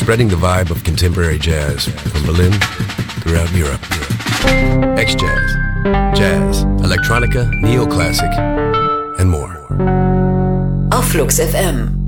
spreading the vibe of contemporary jazz from Berlin throughout Europe. X-Jazz, Jazz, Electronica, Neoclassic and more. Auf Flux FM.